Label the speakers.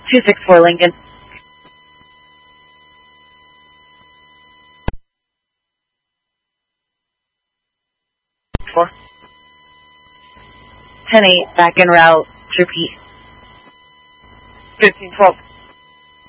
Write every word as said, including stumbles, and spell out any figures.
Speaker 1: two six four Lincoln. Four. ten eight, back en route, repeat.
Speaker 2: fifteen twelve.